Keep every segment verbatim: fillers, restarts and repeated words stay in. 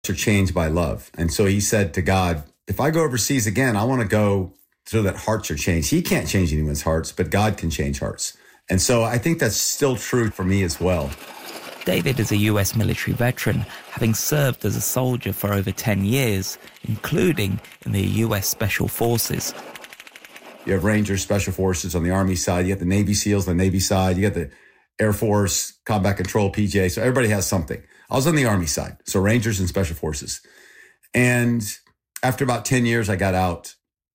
are changed by love. And so he said to God, if I go overseas again, I want to go so that hearts are changed. He can't change anyone's hearts, but God can change hearts. And so I think that's still true for me as well. David is a U S military veteran, having served as a soldier for over ten years, including in the U S Special Forces. You have Rangers, Special Forces on the Army side. You got the Navy SEALs on the Navy side. You got the Air Force, Combat Control, P J. So everybody has something. I was on the Army side, so Rangers and Special Forces. And after about ten years, I got out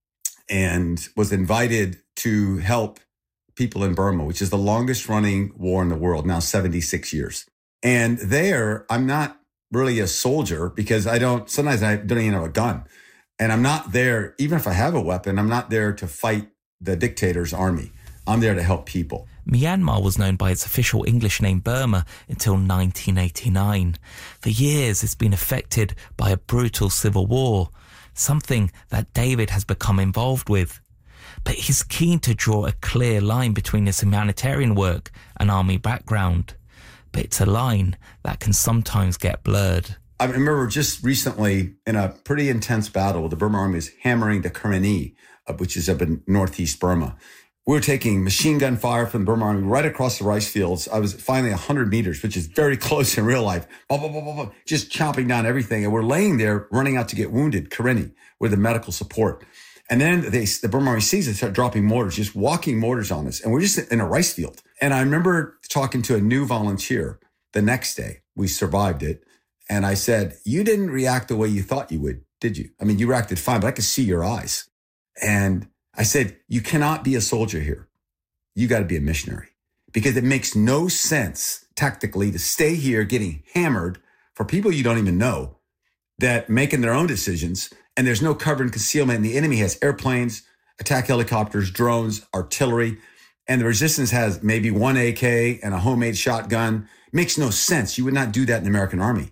and was invited to help people in Burma, which is the longest running war in the world, now seventy-six years. And there, I'm not really a soldier because I don't, sometimes I don't even have a gun. And I'm not there, even if I have a weapon, I'm not there to fight the dictator's army. I'm there to help people. Myanmar was known by its official English name Burma until nineteen eighty-nine. For years, it's been affected by a brutal civil war, something that David has become involved with. But he's keen to draw a clear line between his humanitarian work and army background. But it's a line that can sometimes get blurred. I remember just recently in a pretty intense battle, the Burma Army is hammering the Karenni, which is up in northeast Burma. We were taking machine gun fire from the Burma Army right across the rice fields. I was finally one hundred meters, which is very close in real life, blah, blah, blah, blah, blah, just chopping down everything. And we're laying there running out to get wounded, Karenni, with the medical support. And then they, the Burma Army sees it, start dropping mortars, just walking mortars on us. And we're just in a rice field. And I remember talking to a new volunteer the next day. We survived it. And I said, you didn't react the way you thought you would, did you? I mean, you reacted fine, but I could see your eyes. And I said, you cannot be a soldier here. You got to be a missionary because it makes no sense tactically to stay here getting hammered for people you don't even know that making their own decisions. And there's no cover and concealment. And the enemy has airplanes, attack helicopters, drones, artillery. And the resistance has maybe one A K and a homemade shotgun. Makes no sense. You would not do that in the American army.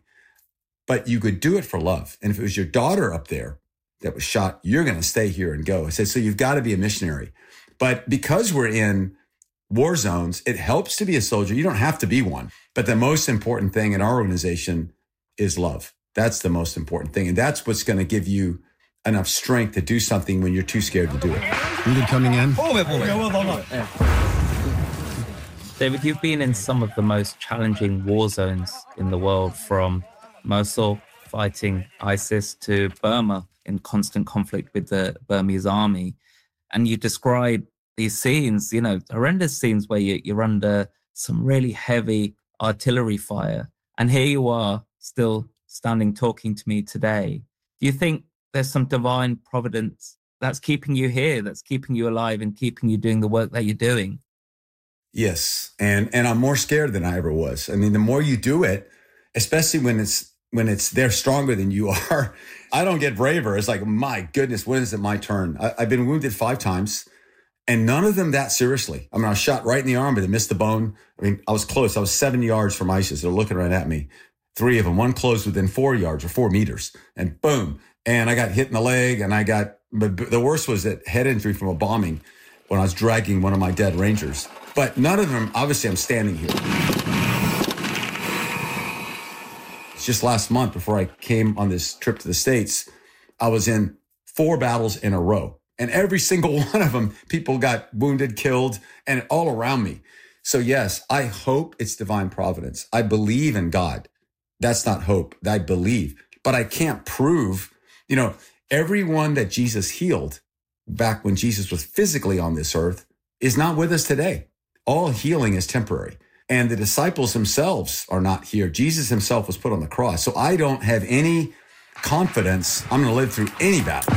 But you could do it for love. And if it was your daughter up there that was shot, you're going to stay here and go. I said, so you've got to be a missionary. But because we're in war zones, it helps to be a soldier. You don't have to be one. But the most important thing in our organization is love. That's the most important thing. And that's what's going to give you enough strength to do something when you're too scared to do it. Wounded coming in. David, you've been in some of the most challenging war zones in the world, from Mosul fighting ISIS to Burma in constant conflict with the Burmese army. And you describe these scenes, you know, horrendous scenes where you, you're under some really heavy artillery fire. And here you are still standing talking to me today. Do you think there's some divine providence that's keeping you here, that's keeping you alive and keeping you doing the work that you're doing? Yes. And and I'm more scared than I ever was. I mean, the more you do it, especially when it's when it's they're stronger than you are, I don't get braver. It's like, my goodness, when is it my turn? I, I've been wounded five times and none of them that seriously. I mean, I was shot right in the arm, but I missed the bone. I mean, I was close. I was seven yards from ISIS. They're looking right at me. Three of them, one closed within four yards or four meters and boom. And I got hit in the leg and I got, but the worst was that head injury from a bombing when I was dragging one of my dead Rangers. But none of them, obviously I'm standing here. It's just last month before I came on this trip to the States, I was in four battles in a row. And every single one of them, people got wounded, killed, and all around me. So yes, I hope it's divine providence. I believe in God. That's not hope. I believe. But I can't prove, you know, everyone that Jesus healed back when Jesus was physically on this earth is not with us today. All healing is temporary. And the disciples themselves are not here. Jesus himself was put on the cross. So I don't have any confidence I'm going to live through any battle.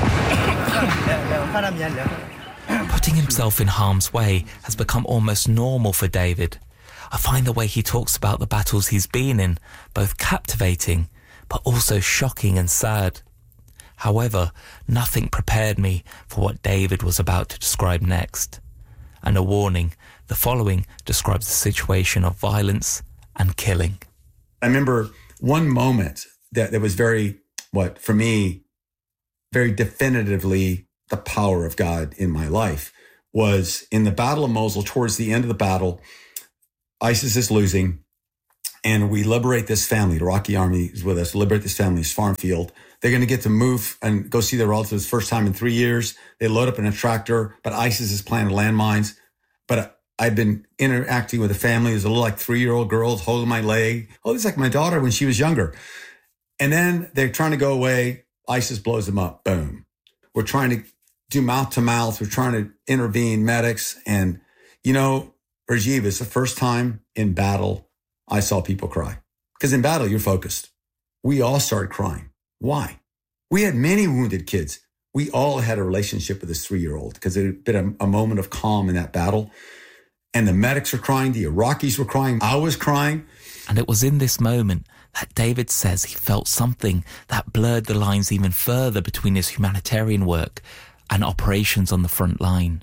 Putting himself in harm's way has become almost normal for David. I find the way he talks about the battles he's been in both captivating, but also shocking and sad. However, nothing prepared me for what David was about to describe next. And a warning, the following describes the situation of violence and killing. I remember one moment that, that was very, what, for me, very definitively the power of God in my life was in the Battle of Mosul. Towards the end of the battle, ISIS is losing. and we liberate this family. The Iraqi army is with us, liberate this family, this farm field. They're going to get to move and go see their relatives first time in three years. They load up in a tractor, but ISIS is planting landmines. But I've been interacting with a family. There's a little like three-year-old girl holding my leg. Oh, this is like my daughter when she was younger. And then they're trying to go away. ISIS blows them up. Boom. We're trying to do mouth to mouth. We're trying to intervene, medics. And, you know, Rajiv, it's the first time in battle I saw people cry. Because in battle, you're focused. We all started crying. Why? We had many wounded kids. We all had a relationship with this three-year-old because it had been a, a moment of calm in that battle. And the medics were crying. The Iraqis were crying. I was crying. And it was in this moment that David says he felt something that blurred the lines even further between his humanitarian work and operations on the front line.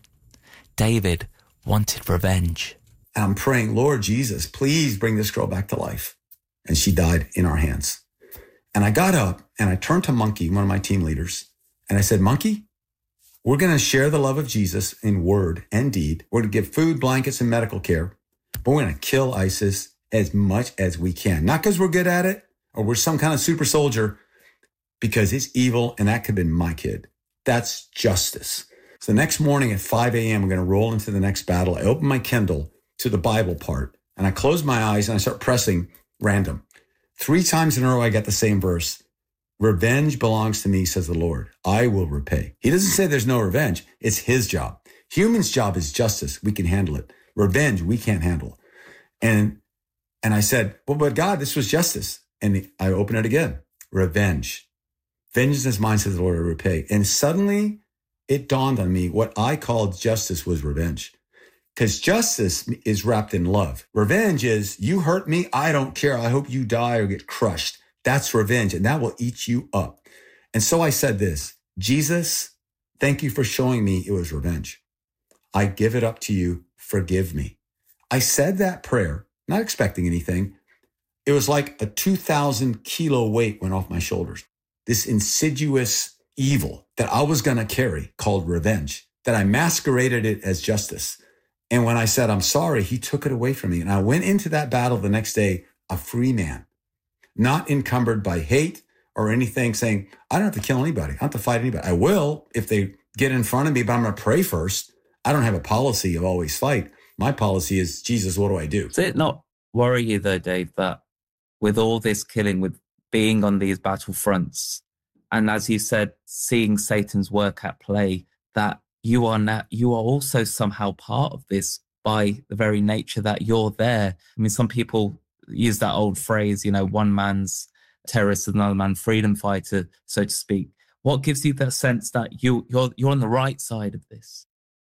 David wanted revenge. And I'm praying, Lord Jesus, please bring this girl back to life. And she died in our hands. And I got up and I turned to Monkey, one of my team leaders, and I said, Monkey, we're going to share the love of Jesus in word and deed. We're going to give food, blankets, and medical care. But we're going to kill ISIS as much as we can. Not because we're good at it or we're some kind of super soldier, because it's evil and that could have been my kid. That's justice. So the next morning at five a.m., we're going to roll into the next battle. I open my Kindle to the Bible part and I close my eyes and I start pressing random. Three times in a row, I got the same verse. Revenge belongs to me, says the Lord. I will repay. He doesn't say there's no revenge. It's his job. Human's job is justice. We can handle it. Revenge, we can't handle. And, and I said, well, but God, this was justice. And I open it again. Revenge. Vengeance is mine, says the Lord, I will repay. And suddenly it dawned on me what I called justice was revenge. Because justice is wrapped in love. Revenge is, you hurt me, I don't care. I hope you die or get crushed. That's revenge, and that will eat you up. And so I said this, Jesus, thank you for showing me it was revenge. I give it up to you. Forgive me. I said that prayer, not expecting anything. It was like a two thousand kilo weight went off my shoulders. This insidious evil that I was going to carry called revenge, that I masqueraded it as justice. And when I said, I'm sorry, he took it away from me. And I went into that battle the next day, a free man, not encumbered by hate or anything, saying, I don't have to kill anybody. I don't have to fight anybody. I will if they get in front of me, but I'm going to pray first. I don't have a policy of always fight. My policy is, Jesus, what do I do? Does it not worry you though, Dave, that with all this killing, with being on these battlefronts, and as you said, seeing Satan's work at play, that you are now, you are also somehow part of this by the very nature that you're there. I mean, some people use that old phrase, you know, one man's terrorist is another man's freedom fighter, so to speak. What gives you that sense that you, you're you're on the right side of this?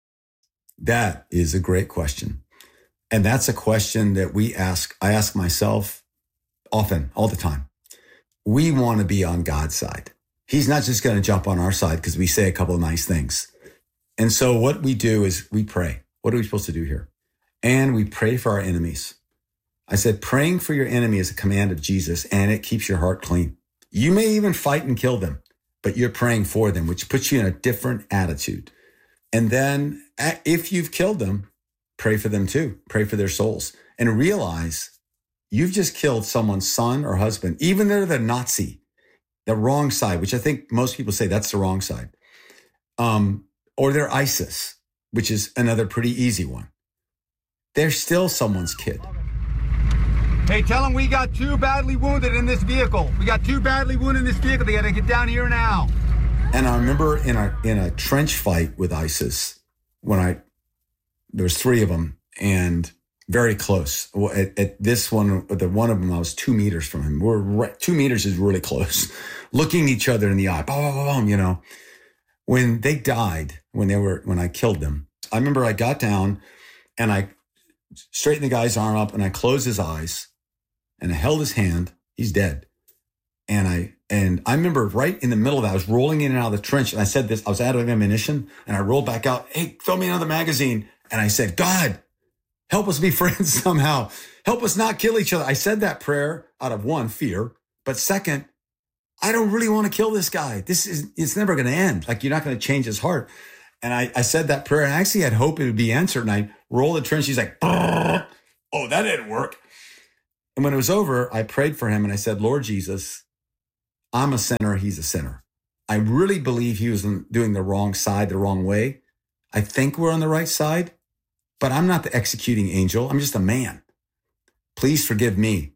That is a great question. And that's a question that we ask, I ask myself often, all the time. We want to be on God's side. He's not just going to jump on our side because we say a couple of nice things. And so what we do is we pray. What are we supposed to do here? And we pray for our enemies. I said, praying for your enemy is a command of Jesus, and it keeps your heart clean. You may even fight and kill them, but you're praying for them, which puts you in a different attitude. And then if you've killed them, pray for them too. Pray for their souls and realize you've just killed someone's son or husband, even they're the Nazi, the wrong side, which I think most people say that's the wrong side. Um, or they're ISIS, which is another pretty easy one. They're still someone's kid. Hey, tell them we got two badly wounded in this vehicle. We got two badly wounded in this vehicle. They got to get down here now. And I remember in a in a trench fight with ISIS, when I, there was three of them and very close. At, at this one, the one of them, I was two meters from him. We're right, two meters is really close. Looking each other in the eye, boom, boom, boom, you know. When they died, when they were, when I killed them, I remember I got down and I straightened the guy's arm up and I closed his eyes and I held his hand. He's dead. And I, and I remember right in the middle of that, I was rolling in and out of the trench. And I said this, I was out of ammunition and I rolled back out. Hey, throw me another magazine. And I said, God, help us be friends somehow. Help us not kill each other. I said that prayer out of one, fear. But second, I don't really want to kill this guy. This is, it's never going to end. Like, you're not going to change his heart. And I, I said that prayer and I actually had hope it would be answered. And I rolled the trench. He's like, oh, that didn't work. And when it was over, I prayed for him and I said, Lord Jesus, I'm a sinner. He's a sinner. I really believe he was doing the wrong side, the wrong way. I think we're on the right side, but I'm not the executing angel. I'm just a man. Please forgive me.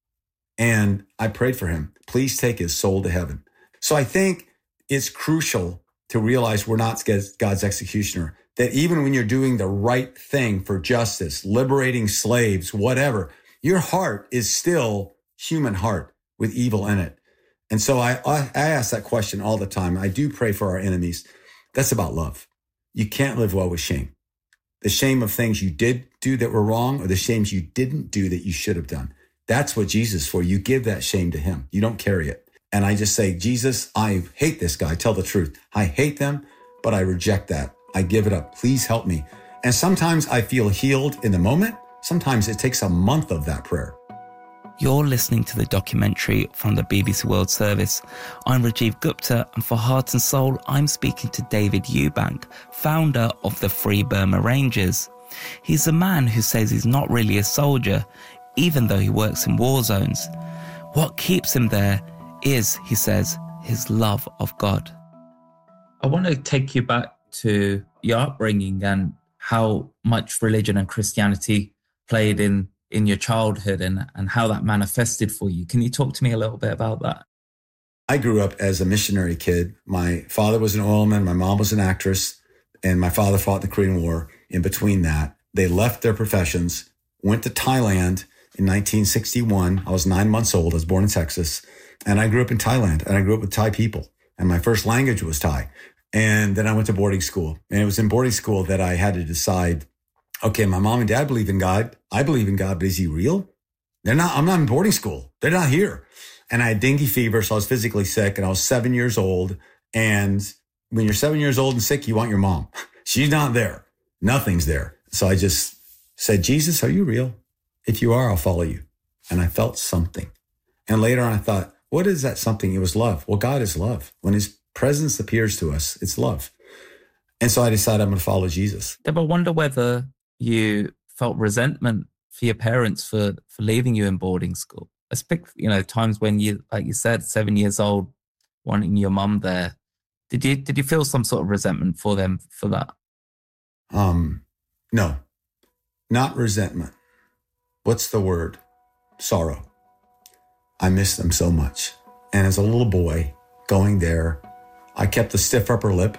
And I prayed for him. Please take his soul to heaven. So I think it's crucial to realize we're not God's executioner, that even when you're doing the right thing for justice, liberating slaves, whatever, your heart is still human heart with evil in it. And so I, I ask that question all the time. I do pray for our enemies. That's about love. You can't live well with shame. The shame of things you did do that were wrong, or the shames you didn't do that you should have done. That's what Jesus is for. You give that shame to him. You don't carry it. And I just say, Jesus, I hate this guy. Tell the truth. I hate them, but I reject that. I give it up. Please help me. And sometimes I feel healed in the moment. Sometimes it takes a month of that prayer. You're listening to the documentary from the B B C World Service. I'm Rajiv Gupta, and for Heart and Soul, I'm speaking to David Eubank, founder of the Free Burma Rangers. He's a man who says he's not really a soldier, even though he works in war zones. What keeps him there is, he says, his love of God. I want to take you back to your upbringing and how much religion and Christianity played in in your childhood and, and how that manifested for you. Can you talk to me a little bit about that? I grew up as a missionary kid. My father was an oilman. My mom was an actress. And my father fought the Korean War. In between that, they left their professions, went to Thailand in nineteen sixty-one. I was nine months old. I was born in Texas. And I grew up in Thailand. And I grew up with Thai people. And my first language was Thai. And then I went to boarding school. And it was in boarding school that I had to decide, okay, my mom and dad believe in God. I believe in God, but is he real? They're not, I'm not in boarding school. They're not here. And I had dengue fever, so I was physically sick, and I was seven years old. And when you're seven years old and sick, you want your mom. She's not there. Nothing's there. So I just said, Jesus, are you real? If you are, I'll follow you. And I felt something. And later on, I thought, what is that something? It was love. Well, God is love. When his presence appears to us, it's love. And so I decided I'm going to follow Jesus. Deb, I wonder whether you felt resentment for your parents for, for leaving you in boarding school. I speak, you know, times when you, like you said, seven years old, wanting your mum there. Did you did you feel some sort of resentment for them for that? Um, no, not resentment. What's the word? Sorrow. I miss them so much. And as a little boy going there, I kept a stiff upper lip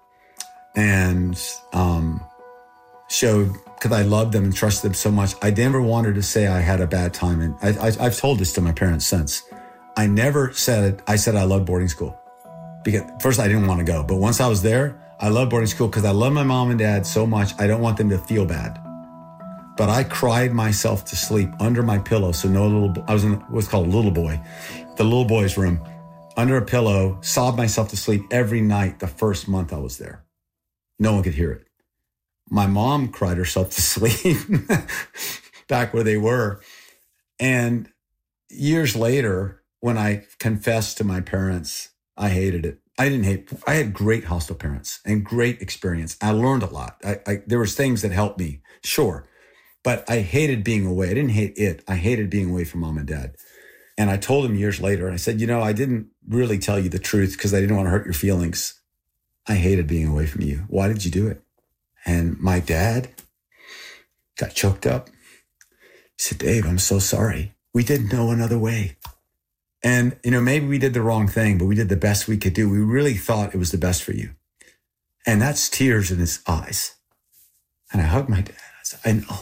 and um, showed, because I loved them and trusted them so much, I never wanted to say I had a bad time. And I, I, I've told this to my parents since. I never said, I said I loved boarding school. Because first I didn't want to go, but once I was there, I loved boarding school because I love my mom and dad so much. I don't want them to feel bad. But I cried myself to sleep under my pillow. So no little, I was in what's called a little boy, the little boy's room, under a pillow, sobbed myself to sleep every night the first month I was there. No one could hear it. My mom cried herself to sleep back where they were. And years later, when I confessed to my parents, I hated it. I didn't hate, I had great hostile parents and great experience. I learned a lot. I, I, there was things that helped me, sure. But I hated being away. I didn't hate it. I hated being away from mom and dad. And I told them years later, and I said, you know, I didn't really tell you the truth because I didn't want to hurt your feelings. I hated being away from you. Why did you do it? And my dad got choked up. He said, Dave, I'm so sorry. We didn't know another way. And, you know, maybe we did the wrong thing, but we did the best we could do. We really thought it was the best for you. And that's tears in his eyes. And I hugged my dad. I said, I know.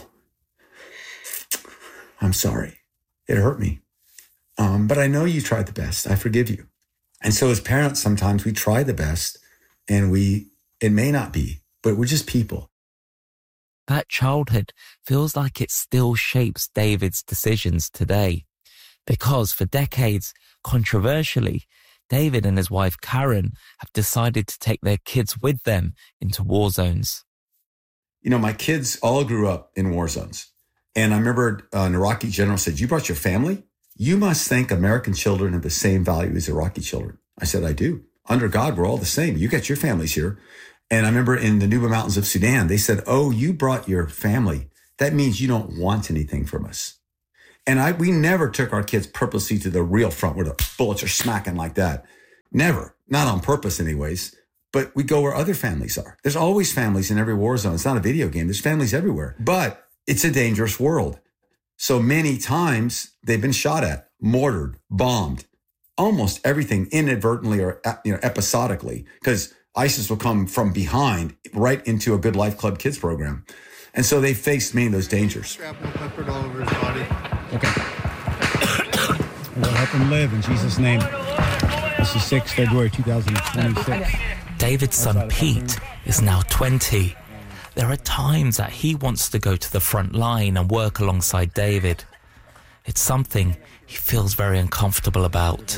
I'm sorry. It hurt me. Um, but I know you tried the best. I forgive you. And so as parents, sometimes we try the best and we, it may not be, but we're just people. That childhood feels like it still shapes David's decisions today. Because for decades, controversially, David and his wife Karen have decided to take their kids with them into war zones. You know, my kids all grew up in war zones. And I remember uh, an Iraqi general said, you brought your family? You must think American children have the same value as Iraqi children. I said, I do. Under God, we're all the same. You got your families here. And I remember in the Nuba Mountains of Sudan, they said, oh, you brought your family. That means you don't want anything from us. And I we never took our kids purposely to the real front where the bullets are smacking like that. Never. Not on purpose anyways. But we go where other families are. There's always families in every war zone. It's not a video game. There's families everywhere. But it's a dangerous world. So many times they've been shot at, mortared, bombed, almost everything inadvertently or you know episodically, because ISIS will come from behind right into a Good Life Club kids program. And so they faced many of those dangers. Shrapnel peppered all over his body. Okay. We'll help him live in Jesus' name. This is sixth of February, two thousand twenty-six. David's son Pete is now twenty. There are times that he wants to go to the front line and work alongside David. It's something he feels very uncomfortable about.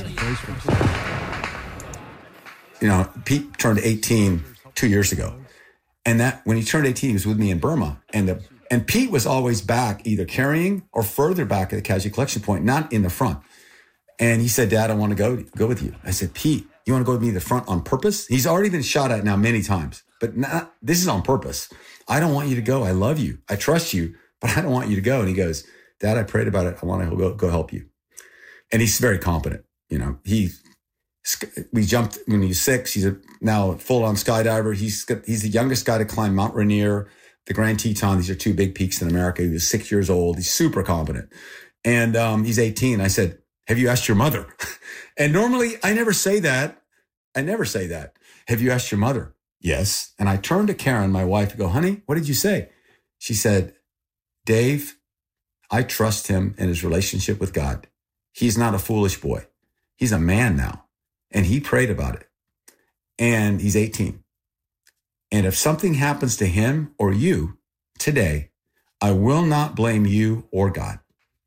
You know, Pete turned eighteen two years ago. And that when he turned eighteen, he was with me in Burma. And the and Pete was always back, either carrying or further back at the casualty collection point, not in the front. And he said, Dad, I want to go, go with you. I said, Pete, you want to go with me to the front on purpose? He's already been shot at now many times, but not, this is on purpose. I don't want you to go. I love you. I trust you, but I don't want you to go. And he goes, Dad, I prayed about it. I want to go, go help you. And he's very competent. You know, he, we jumped when he was six. He's a now a full-on skydiver. He's he's the youngest guy to climb Mount Rainier, the Grand Teton. These are two big peaks in America. He was six years old. He's super competent. And um, he's eighteen. I said, have you asked your mother? And normally I never say that. I never say that. Have you asked your mother? Yes. And I turned to Karen, my wife, and go, honey, what did you say? She said, Dave, I trust him in his relationship with God. He's not a foolish boy. He's a man now. And he prayed about it. And he's eighteen. And if something happens to him or you today, I will not blame you or God.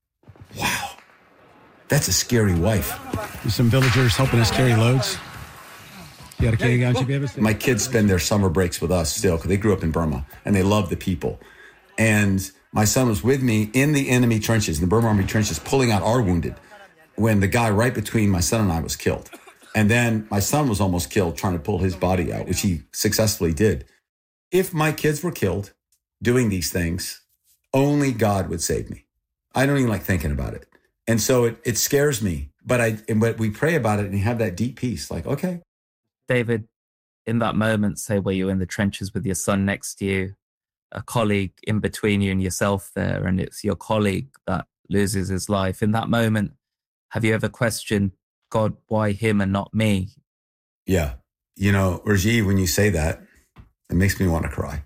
Wow. That's a scary wife. There's some villagers helping us carry loads. You got a carry on you, baby? My kids spend their summer breaks with us still because they grew up in Burma and they love the people. And my son was with me in the enemy trenches, in the Burma Army trenches, pulling out our wounded when the guy right between my son and I was killed. And then my son was almost killed trying to pull his body out, which he successfully did. If my kids were killed doing these things, only God would save me. I don't even like thinking about it. And so it, it scares me. But I, but we pray about it and you have that deep peace. Like, okay. David, in that moment, say where you're in the trenches with your son next to you, a colleague in between you and yourself there, and it's your colleague that loses his life. In that moment, have you ever questioned, God, why him and not me? Yeah. You know, Rajiv, when you say that, it makes me want to cry.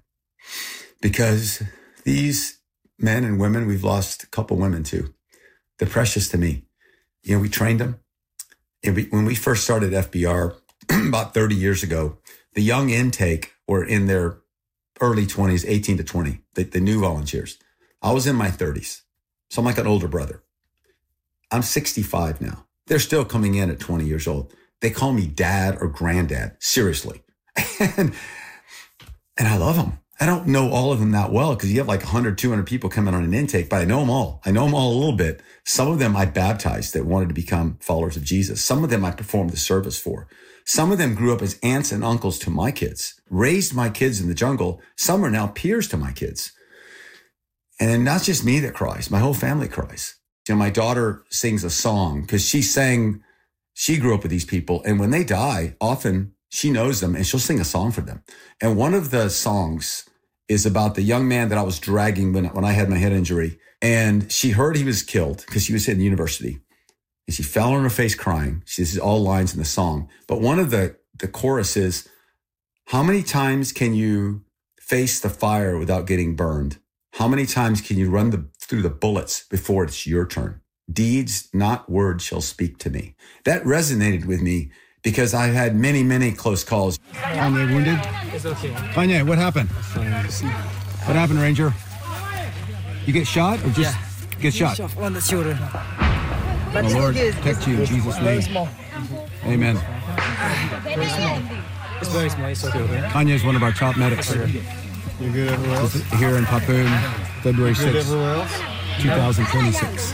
Because these men and women, we've lost a couple women too. They're precious to me. You know, we trained them. And we, when we first started F B R about thirty years ago, the young intake were in their early twenties, eighteen to twenty, the, the new volunteers. I was in my thirties. So I'm like an older brother. I'm sixty-five now. They're still coming in at twenty years old. They call me dad or granddad, seriously. And, and I love them. I don't know all of them that well because you have like one hundred, two hundred people coming on an intake, but I know them all. I know them all a little bit. Some of them I baptized that wanted to become followers of Jesus. Some of them I performed the service for. Some of them grew up as aunts and uncles to my kids, raised my kids in the jungle. Some are now peers to my kids. And not just me that cries, my whole family cries. You know, my daughter sings a song because she sang, she grew up with these people. And when they die, often she knows them and she'll sing a song for them. And one of the songs is about the young man that I was dragging when, when I had my head injury. And she heard he was killed because she was in university. And she fell on her face crying. She, this is all lines in the song. But one of the, the chorus is, how many times can you face the fire without getting burned? How many times can you run the, through the bullets before it's your turn? Deeds, not words, shall speak to me. That resonated with me because I had many, many close calls. Kanye wounded? It's okay. Kanye, what happened? What happened, Ranger? You get shot or just yeah. get shot? shot on the shoulder. But the Lord protect you in Jesus' name. Very small. Amen. Very small. It's very small. It's okay. Kanye is one of our top medics. You good everywhere else? Here in Papoon, February sixth, everywhere else? twenty twenty-six.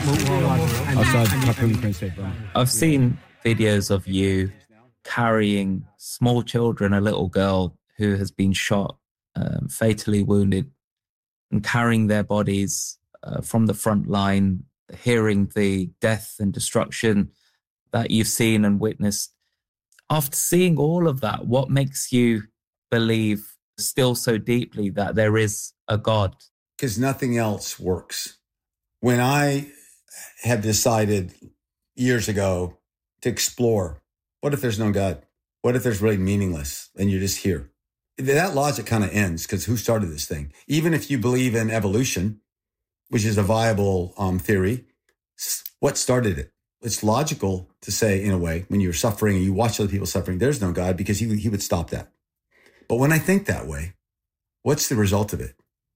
Outside Papoon, Prince State. I've seen videos of you carrying small children, a little girl who has been shot, um, fatally wounded, and carrying their bodies uh, from the front line hearing the death and destruction that you've seen and witnessed. After seeing all of that, what makes you believe still so deeply that there is a God? Because nothing else works. When I have decided years ago to explore, what if there's no God? What if there's really meaningless and you're just here? That logic kind of ends, because who started this thing? Even if you believe in evolution, which is a viable um, theory, what started it? It's logical to say, in a way, when you're suffering and you watch other people suffering, there's no God, because he, he would stop that. But when I think that way, what's the result of it?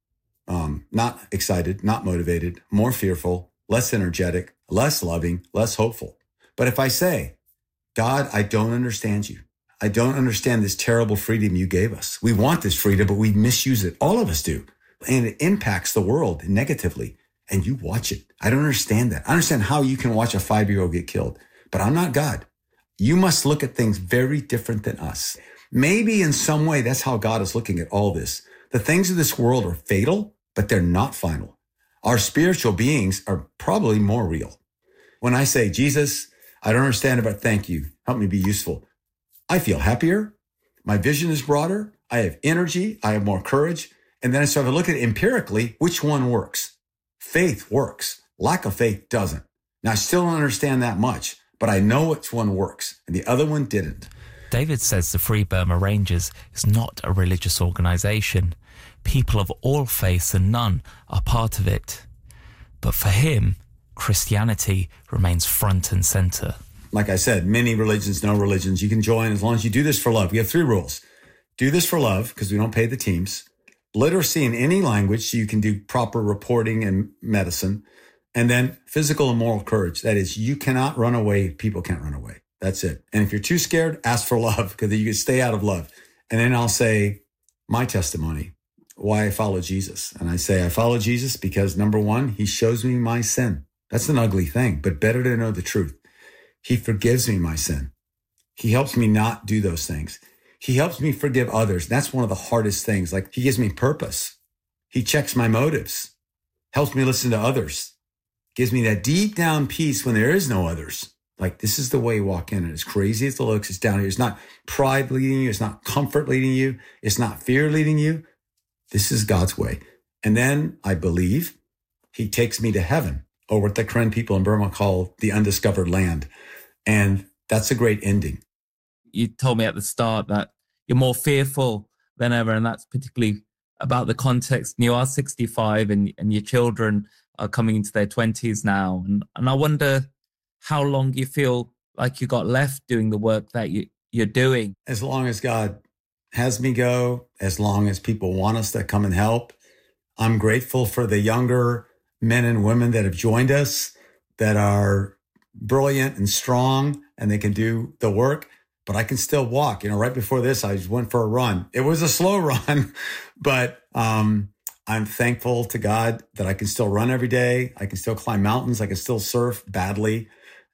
Um, not excited, not motivated, more fearful, less energetic, less loving, less hopeful. But if I say, God, I don't understand you. I don't understand this terrible freedom you gave us. We want this freedom, but we misuse it. All of us do. And it impacts the world negatively. And you watch it. I don't understand that. I understand how you can watch a five-year-old get killed, but I'm not God. You must look at things very different than us. Maybe in some way, that's how God is looking at all this. The things of this world are fatal, but they're not final. Our spiritual beings are probably more real. When I say, Jesus, I don't understand it, but thank you. Help me be useful. I feel happier. My vision is broader. I have energy. I have more courage. And then I start to look at it empirically, which one works? Faith works. Lack of faith doesn't. Now, I still don't understand that much, but I know which one works, and the other one didn't. David says the Free Burma Rangers is not a religious organisation. People of all faiths and none are part of it. But for him, Christianity remains front and centre. Like I said, many religions, no religions. You can join as long as you do this for love. We have three rules. Do this for love, because we don't pay the teams. Literacy in any language, so you can do proper reporting and medicine. And then physical and moral courage. That is, you cannot run away. People can't run away. That's it. And if you're too scared, ask for love, because you can stay out of love. And then I'll say my testimony, why I follow Jesus. And I say, I follow Jesus because, number one, he shows me my sin. That's an ugly thing, but better to know the truth. He forgives me my sin. He helps me not do those things. He helps me forgive others. That's one of the hardest things. Like, he gives me purpose. He checks my motives, helps me listen to others, gives me that deep down peace when there is no others. Like, this is the way you walk in. And as crazy as it looks, it's down here. It's not pride leading you. It's not comfort leading you. It's not fear leading you. This is God's way. And then I believe he takes me to heaven, or what the Karen people in Burma call the undiscovered land. And that's a great ending. You told me at the start that you're more fearful than ever, and that's particularly about the context. And you are sixty-five, and, and your children are coming into their twenties now. And, and I wonder how long you feel like you got left doing the work that you, you're doing. As long as God has me go, as long as people want us to come and help. I'm grateful for the younger men and women that have joined us, that are brilliant and strong, and they can do the work. But I can still walk. You know, right before this, I just went for a run. It was a slow run, but um, I'm thankful to God that I can still run every day. I can still climb mountains. I can still surf badly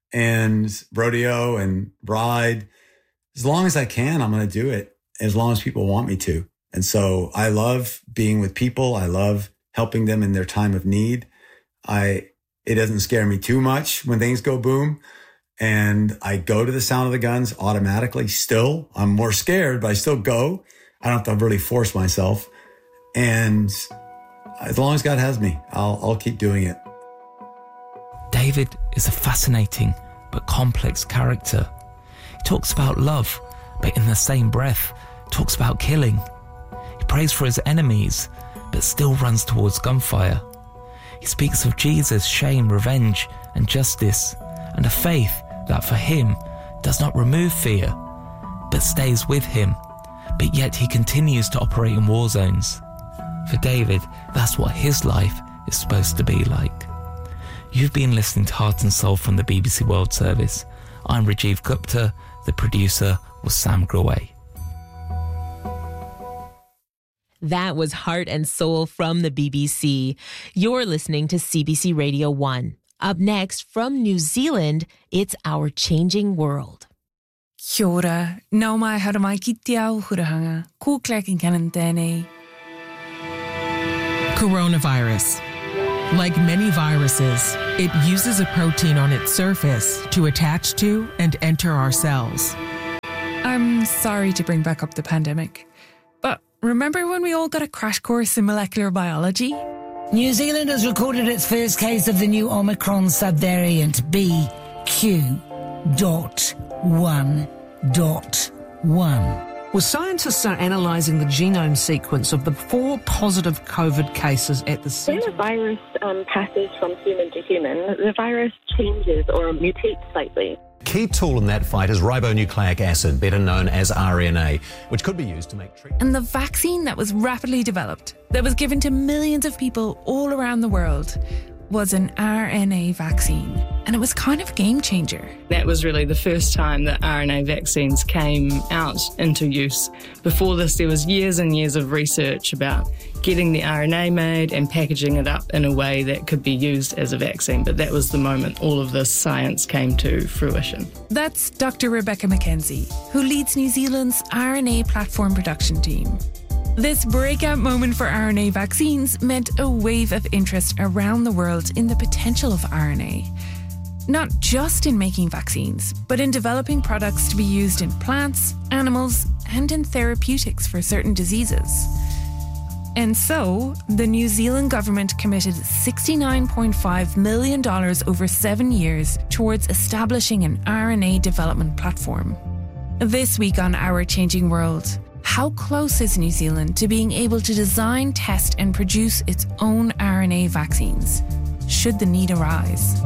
and rodeo and ride. As long as I can, I'm going to do it, as long as people want me to. And so I love being with people. I love helping them in their time of need. I it doesn't scare me too much when things go boom. And I go to the sound of the guns automatically still. I'm more scared, but I still go. I don't have to really force myself. And as long as God has me, I'll, I'll keep doing it. David is a fascinating but complex character. He talks about love, but in the same breath, talks about killing. He prays for his enemies, but still runs towards gunfire. He speaks of Jesus' shame, revenge, and justice, and a faith that for him does not remove fear, but stays with him, but yet he continues to operate in war zones. For David, that's what his life is supposed to be like. You've been listening to Heart and Soul from the B B C World Service. I'm Rajiv Gupta, the producer was Sam Graway. That was Heart and Soul from the B B C. You're listening to C B C Radio one. Up next, from New Zealand, it's Our Changing World. Kia ora, nau mai hara mai ki te ao hurahanga, ko Clack and Cannon tēnei. Coronavirus. Like many viruses, it uses a protein on its surface to attach to and enter our cells. I'm sorry to bring back up the pandemic, but remember when we all got a crash course in molecular biology? New Zealand has recorded its first case of the new Omicron subvariant B Q one point one. Well, scientists are analysing the genome sequence of the four positive COVID cases at the When a virus um, passes from human to human, the virus changes or mutates slightly. Key tool in that fight is ribonucleic acid, better known as R N A, which could be used to make treatment. And the vaccine that was rapidly developed, that was given to millions of people all around the world, was an R N A vaccine. And it was kind of a game changer. That was really the first time that R N A vaccines came out into use. Before this, there was years and years of research about getting the R N A made and packaging it up in a way that could be used as a vaccine. But that was the moment all of this science came to fruition. That's Doctor Rebecca McKenzie, who leads New Zealand's R N A platform production team. This breakout moment for R N A vaccines meant a wave of interest around the world in the potential of R N A. Not just in making vaccines, but in developing products to be used in plants, animals, and in therapeutics for certain diseases. And so, the New Zealand government committed sixty-nine point five million dollars over seven years towards establishing an R N A development platform. This week on Our Changing World, how close is New Zealand to being able to design, test, and produce its own R N A vaccines, should the need arise?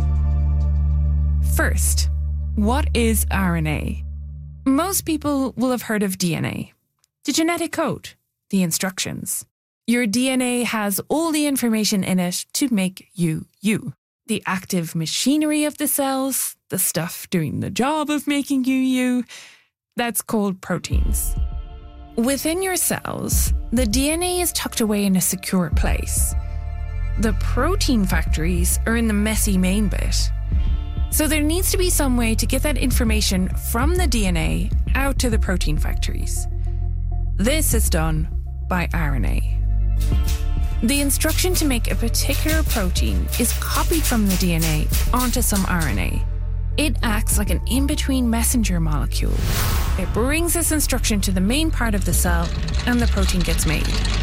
First, what is R N A? Most people will have heard of D N A, the genetic code, the instructions. Your D N A has all the information in it to make you, you. The active machinery of the cells, the stuff doing the job of making you, you, that's called proteins. Within your cells, the D N A is tucked away in a secure place. The protein factories are in the messy main bit. So there needs to be some way to get that information from the D N A out to the protein factories. This is done by R N A. The instruction to make a particular protein is copied from the D N A onto some R N A. It acts like an in-between messenger molecule. It brings this instruction to the main part of the cell, and the protein gets made.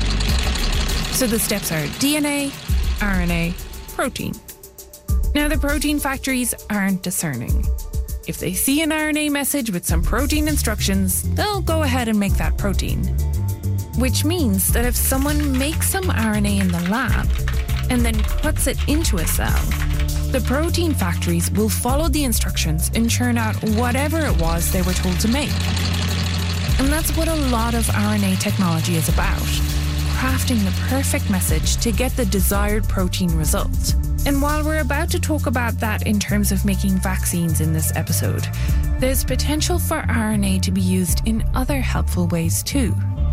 So the steps are D N A, R N A, protein. Now, the protein factories aren't discerning. If they see an R N A message with some protein instructions, they'll go ahead and make that protein. Which means that if someone makes some R N A in the lab and then puts it into a cell, the protein factories will follow the instructions and churn out whatever it was they were told to make. And that's what a lot of R N A technology is about, crafting the perfect message to get the desired protein result. And while we're about to talk about that in terms of making vaccines in this episode, there's potential for R N A to be used in other helpful ways too.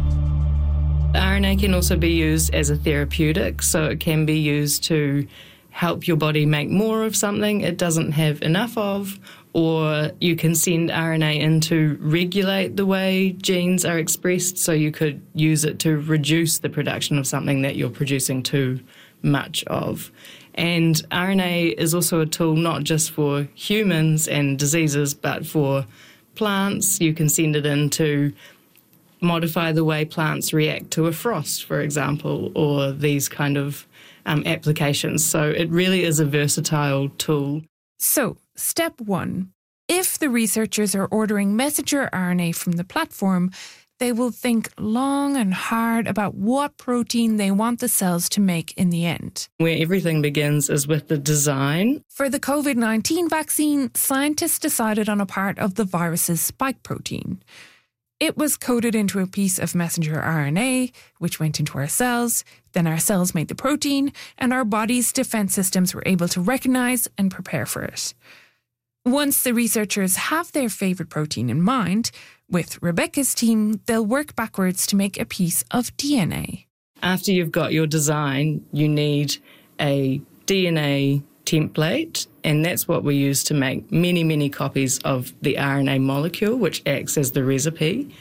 R N A can also be used as a therapeutic, so it can be used to help your body make more of something it doesn't have enough of, or you can send R N A in to regulate the way genes are expressed, so you could use it to reduce the production of something that you're producing too much of. And R N A is also a tool not just for humans and diseases, but for plants. You can send it in to modify the way plants react to a frost, for example, or these kind of um, applications. So it really is a versatile tool. So, step one. If the researchers are ordering messenger R N A from the platform, they will think long and hard about what protein they want the cells to make in the end. Where everything begins is with the design. For the COVID nineteen vaccine, scientists decided on a part of the virus's spike protein. It was coded into a piece of messenger R N A, which went into our cells. Then our cells made the protein, and our body's defense systems were able to recognize and prepare for it. Once the researchers have their favorite protein in mind, with Rebecca's team, they'll work backwards to make a piece of D N A. After you've got your design, you need a D N A template, and that's what we use to make many, many copies of the R N A molecule, which acts as the recipe.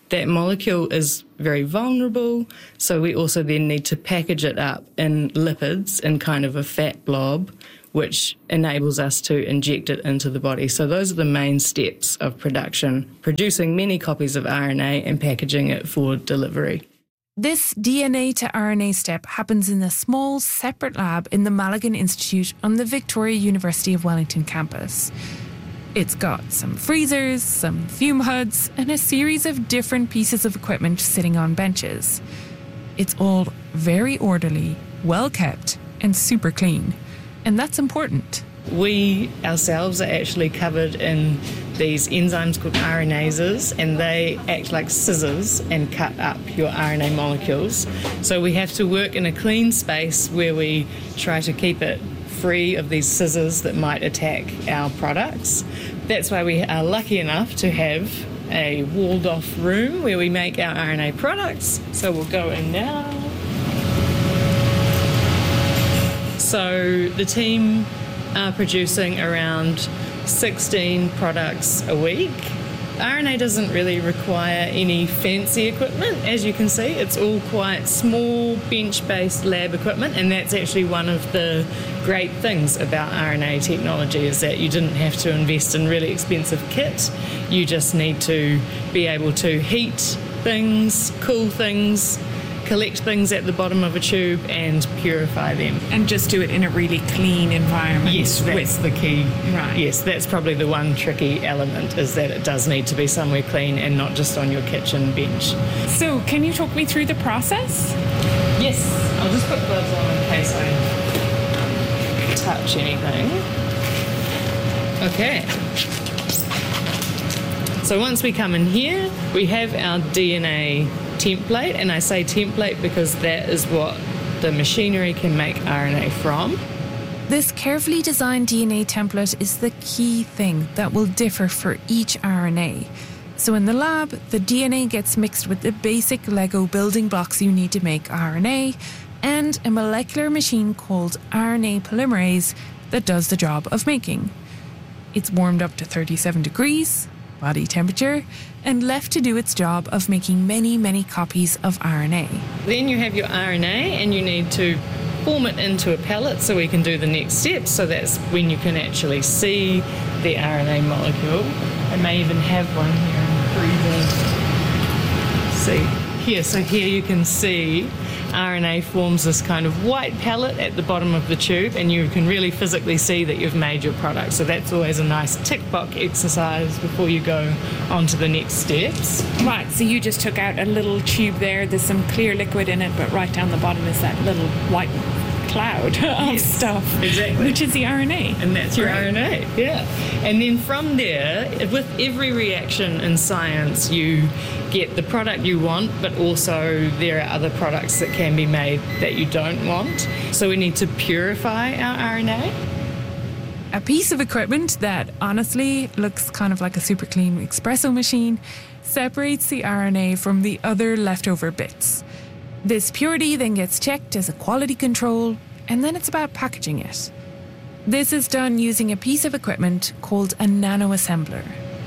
that molecule is very vulnerable, so we also then need to package it up in lipids in kind of a fat blob, which enables us to inject it into the body. So those are the main steps of production, producing many copies of R N A and packaging it for delivery. This D N A to R N A step happens in a small, separate lab in the Malaghan Institute on the Victoria University of Wellington campus. It's got some freezers, some fume hoods, and a series of different pieces of equipment sitting on benches. It's all very orderly, well kept, and super clean. And that's important. We ourselves are actually covered in these enzymes called R N ases, and they act like scissors and cut up your R N A molecules. So we have to work in a clean space where we try to keep it free of these scissors that might attack our products. That's why we are lucky enough to have a walled off room where we make our R N A products. So we'll go in now. So the team are producing around sixteen products a week. R N A doesn't really require any fancy equipment. As you can see, it's all quite small bench-based lab equipment, and that's actually one of the great things about R N A technology, is that you didn't have to invest in really expensive kit. You just need to be able to heat things, cool things, collect things at the bottom of a tube and purify them. And just do it in a really clean environment. Yes, that's with, the key. Right. Yes, that's probably the one tricky element, is that it does need to be somewhere clean and not just on your kitchen bench. So, can you talk me through the process? Yes, I'll just put gloves on in case I touch anything. Okay. So once we come in here, we have our D N A template, and I say template because that is what the machinery can make R N A from. This carefully designed D N A template is the key thing that will differ for each R N A. So in the lab, the D N A gets mixed with the basic Lego building blocks you need to make R N A, and a molecular machine called R N A polymerase that does the job of making. It's warmed up to thirty-seven degrees, body temperature, and left to do its job of making many, many copies of R N A. Then you have your R N A, and you need to form it into a pellet so we can do the next steps. So that's when you can actually see the R N A molecule. I may even have one here in the freezer. See, here, so here you can see R N A forms this kind of white pellet at the bottom of the tube, and you can really physically see that you've made your product. So that's always a nice tick box exercise before you go on to the next steps. Right, so you just took out a little tube there, there's some clear liquid in it, but right down the bottom is that little white cloud of yes, stuff. Exactly. Which is the R N A. And that's your right. R N A, yeah. And then from there, with every reaction in science, you get the product you want, but also there are other products that can be made that you don't want. So we need to purify our R N A. A piece of equipment that honestly looks kind of like a super clean espresso machine separates the R N A from the other leftover bits. This purity then gets checked as a quality control, and then it's about packaging it. This is done using a piece of equipment called a nanoassembler.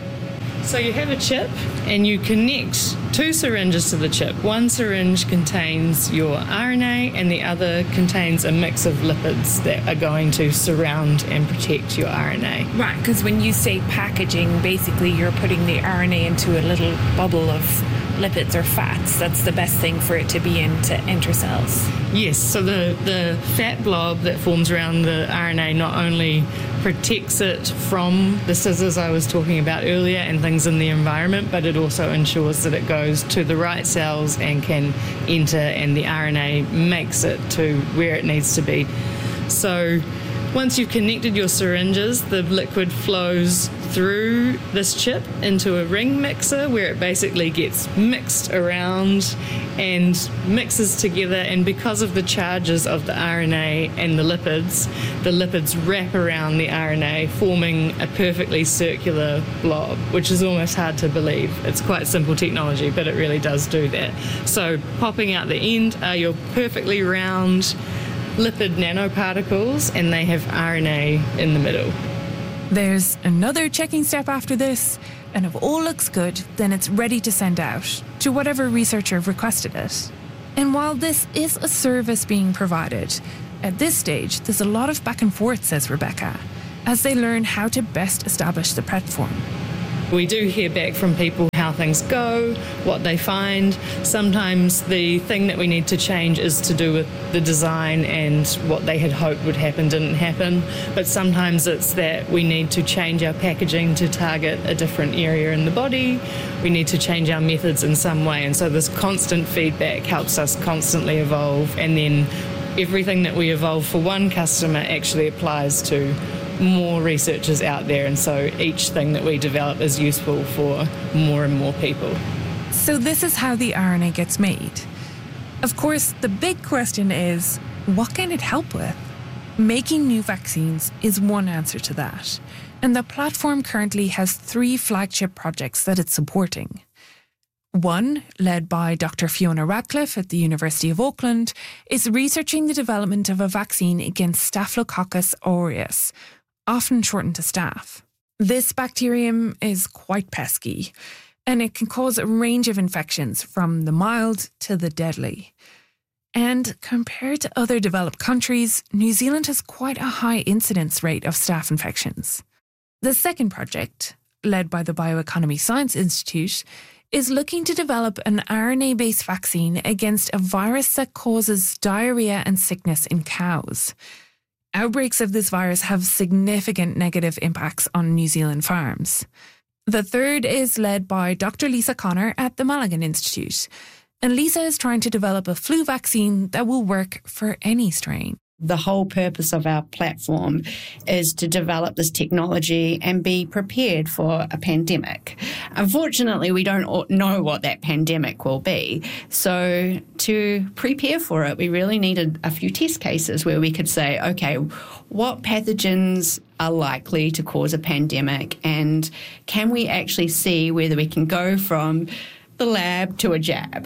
So you have a chip, and you connect two syringes to the chip. One syringe contains your R N A, and the other contains a mix of lipids that are going to surround and protect your R N A. Right, because when you say packaging, basically you're putting the R N A into a little bubble of lipids or fats. That's the best thing for it to be in to enter cells. Yes, so the, the fat blob that forms around the R N A not only protects it from the scissors I was talking about earlier and things in the environment, but it also ensures that it goes to the right cells and can enter, and the R N A makes it to where it needs to be. So once you've connected your syringes, the liquid flows through this chip into a ring mixer where it basically gets mixed around and mixes together, and because of the charges of the R N A and the lipids, the lipids wrap around the R N A, forming a perfectly circular blob, which is almost hard to believe. It's quite simple technology, but it really does do that. So popping out the end are your perfectly round lipid nanoparticles, and they have R N A in the middle. There's another checking step after this, And if all looks good, then it's ready to send out to whatever researcher requested it. And while this is a service being provided, at this stage, there's a lot of back and forth, says Rebecca, as they learn how to best establish the platform. We do hear back from people how things go, what they find. Sometimes the thing that we need to change is to do with the design and what they had hoped would happen didn't happen. But sometimes it's that we need to change our packaging to target a different area in the body. We need to change our methods in some way. And so this constant feedback helps us constantly evolve. And then everything that we evolve for one customer actually applies to more researchers out there, and so each thing that we develop is useful for more and more people. So this is how the R N A gets made. Of course, the big question is, what can it help with? Making new vaccines is one answer to that, and the platform currently has three flagship projects that it's supporting. One, led by Doctor Fiona Radcliffe at the University of Auckland, is researching the development of a vaccine against Staphylococcus aureus, often shortened to staph. This bacterium is quite pesky, and it can cause a range of infections from the mild to the deadly. And compared to other developed countries, New Zealand has quite a high incidence rate of staph infections. The second project, led by the Bioeconomy Science Institute, is looking to develop an R N A-based vaccine against a virus that causes diarrhea and sickness in cows. Outbreaks of this virus have significant negative impacts on New Zealand farms. The third is led by Doctor Lisa Connor at the Mulligan Institute, and Lisa is trying to develop a flu vaccine that will work for any strain. The whole purpose of our platform is to develop this technology and be prepared for a pandemic. Unfortunately, we don't know what that pandemic will be. So to prepare for it, we really needed a few test cases where we could say, okay, what pathogens are likely to cause a pandemic, and can we actually see whether we can go from the lab to a jab?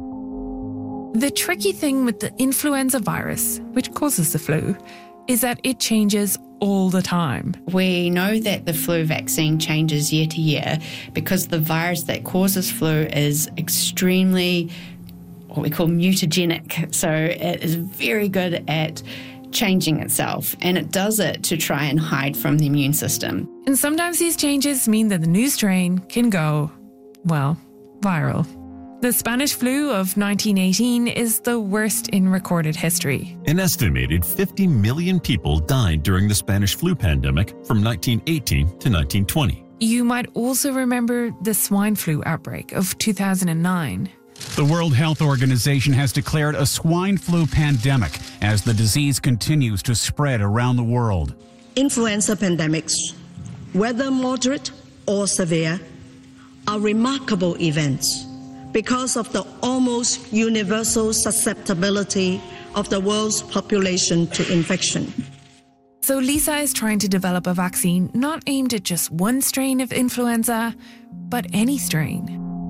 The tricky thing with the influenza virus, which causes the flu, is that it changes all the time. We know that the flu vaccine changes year to year because the virus that causes flu is extremely, what we call mutagenic. So it is very good at changing itself, and it does it to try and hide from the immune system. And sometimes these changes mean that the new strain can go, well, viral. The Spanish flu of nineteen eighteen is the worst in recorded history. An estimated fifty million people died during the Spanish flu pandemic from nineteen eighteen to nineteen twenty. You might also remember the swine flu outbreak of two thousand nine. The World Health Organization has declared a swine flu pandemic as the disease continues to spread around the world. Influenza pandemics, whether moderate or severe, are remarkable events because of the almost universal susceptibility of the world's population to infection. So Lisa is trying to develop a vaccine not aimed at just one strain of influenza, but any strain.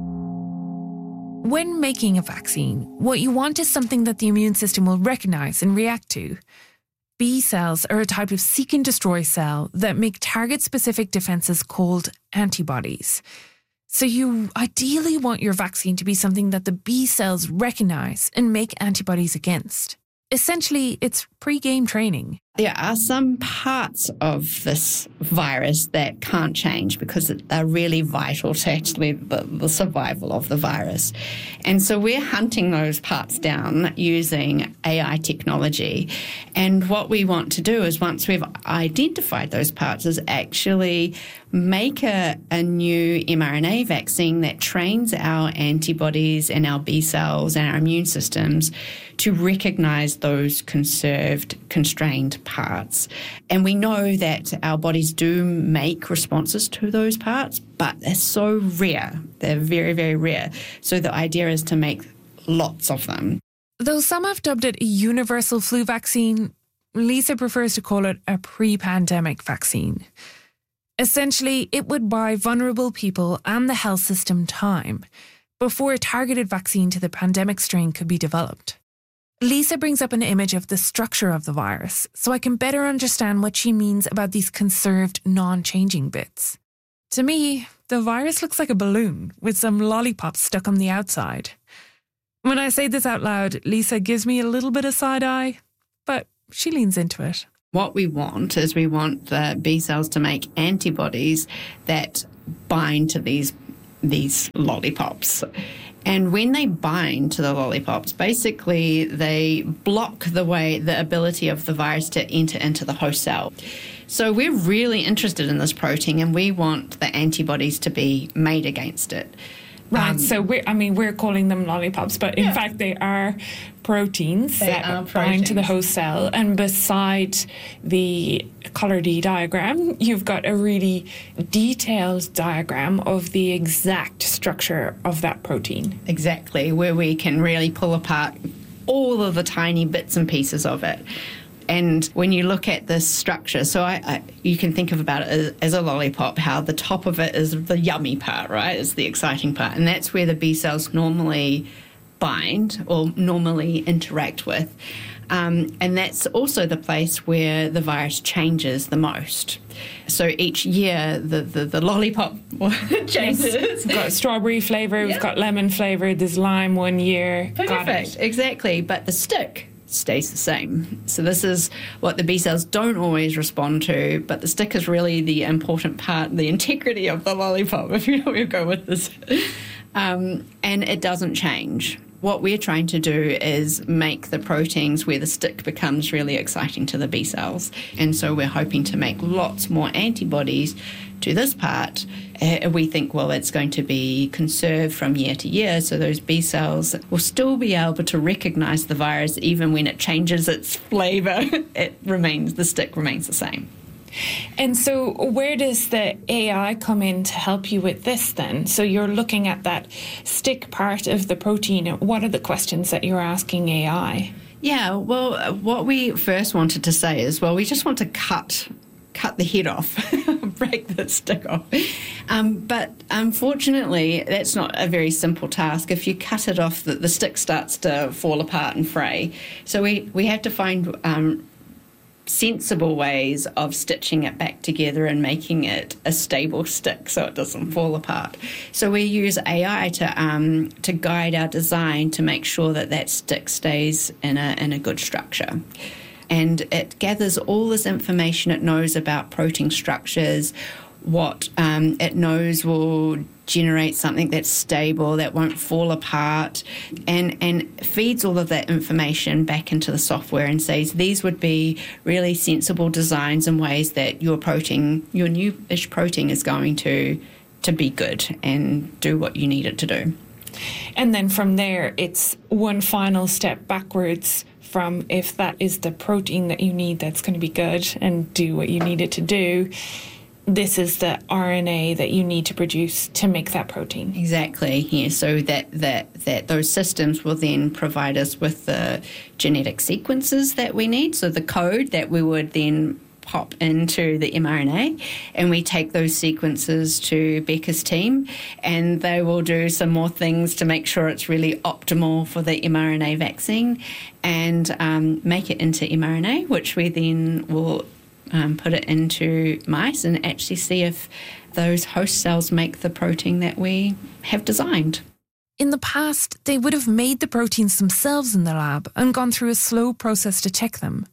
When making a vaccine, what you want is something that the immune system will recognize and react to. B cells are a type of seek and destroy cell that make target-specific defenses called antibodies. So you ideally want your vaccine to be something that the B cells recognize and make antibodies against. Essentially, it's pre-game training. There are some parts of this virus that can't change because they're really vital to actually the, the survival of the virus. And so we're hunting those parts down using A I technology. And what we want to do is, once we've identified those parts, is actually make a, a new mRNA vaccine that trains our antibodies and our B cells and our immune systems to recognize those conserved, constrained parts. And we know that our bodies do make responses to those parts, but they're so rare. They're very, very rare. So the idea is to make lots of them. Though some have dubbed it a universal flu vaccine, Lisa prefers to call it a pre-pandemic vaccine. Essentially, it would buy vulnerable people and the health system time before a targeted vaccine to the pandemic strain could be developed. Lisa brings up an image of the structure of the virus so I can better understand what she means about these conserved, non-changing bits. To me, the virus looks like a balloon with some lollipops stuck on the outside. When I say this out loud, Lisa gives me a little bit of side eye, but she leans into it. What we want is we want the B cells to make antibodies that bind to these these lollipops. And when they bind to the lollipops, basically they block the way, the ability of the virus to enter into the host cell. So we're really interested in this protein, and we want the antibodies to be made against it. Right, Um, so we're, I mean, we're calling them lollipops, but in Yeah. fact they are proteins They that are bind to the proteins. host cell. And beside the colour D diagram, you've got a really detailed diagram of the exact structure of that protein. Exactly, where we can really pull apart all of the tiny bits and pieces of it. And when you look at this structure, so I, I, you can think of about it as, as a lollipop, how the top of it is the yummy part, right? It's the exciting part. And that's where the B cells normally bind or normally interact with. Um, and that's also the place where the virus changes the most. So each year, the, the, the lollipop changes. Yes. We've got strawberry flavour, we've got lemon flavour, there's lime one year. Got Perfect, it. exactly. But the stick stays the same. So this is what the B cells don't always respond to, but the stick is really the important part, the integrity of the lollipop, if you know where we go with this. Um, and it doesn't change. What we're trying to do is make the proteins where the stick becomes really exciting to the B cells. And so we're hoping to make lots more antibodies to this part. Uh, we think, well, it's going to be conserved from year to year, so those B cells will still be able to recognize the virus even when it changes its flavor. It remains, the stick remains the same. And so where does the A I come in to help you with this then? So you're looking at that stick part of the protein. What are the questions that you're asking A I? Yeah, well, uh, what we first wanted to say is, well, we just want to cut cut the head off, break the stick off. Um, but unfortunately, that's not a very simple task. If you cut it off, the, the stick starts to fall apart and fray. So we, we have to find um, sensible ways of stitching it back together and making it a stable stick so it doesn't fall apart. So we use A I to um, to guide our design to make sure that that stick stays in a in a good structure. And it gathers all this information. It knows about protein structures, what um, it knows will generate something that's stable, that won't fall apart, and, and feeds all of that information back into the software and says these would be really sensible designs and ways that your protein, your new-ish protein is going to, to be good and do what you need it to do. And then from there, it's one final step backwards from if that is the protein that you need that's going to be good and do what you need it to do, this is the R N A that you need to produce to make that protein. Exactly, yeah. So that, that, that those systems will then provide us with the genetic sequences that we need, so the code that we would then pop into the mRNA, and we take those sequences to Becca's team, and they will do some more things to make sure it's really optimal for the mRNA vaccine, and um, make it into mRNA, which we then will um, put it into mice and actually see if those host cells make the protein that we have designed. In the past, they would have made the proteins themselves in the lab and gone through a slow process to check them.